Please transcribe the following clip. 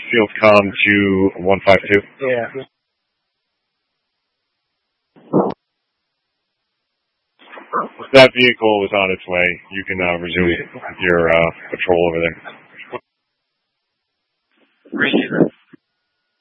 FieldCom Jew 152. Yeah. That vehicle was on its way. You can resume your patrol over there.